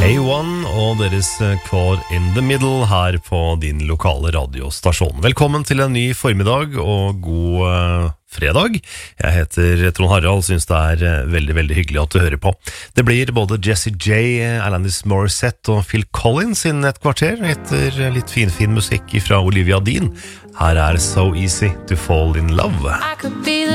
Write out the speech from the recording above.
A1 og deres Caught in the Middle her på din lokale radiostasjon. Velkommen til en ny formiddag og god fredag. Jeg heter Trond Harald, synes det er veldig, veldig hyggelig at du hører på. Det blir både Jessie J, Alanis Morissette og Phil Collins innen et kvarter, etter litt fin musikk fra Olivia Dean. Her er So Easy to Fall in Love.